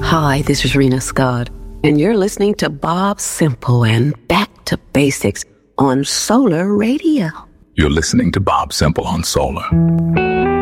Hi, this is Rena Scott, and you're listening to Bob Simple and Back to Basics on Solar Radio. You're listening to Bob Simple on Solar.